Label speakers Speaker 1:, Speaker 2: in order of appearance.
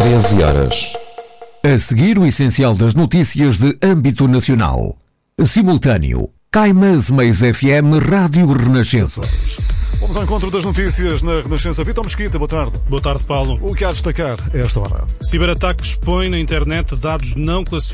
Speaker 1: 13 horas.
Speaker 2: A seguir, o essencial das notícias de âmbito nacional. Simultâneo. Caimas Mais FM Rádio Renascença.
Speaker 3: Vamos ao encontro das notícias na Renascença. Vítor Mesquita, boa tarde.
Speaker 4: Boa tarde, Paulo.
Speaker 3: O que há a destacar a esta hora?
Speaker 4: Ciberataque expõe na internet dados não classificados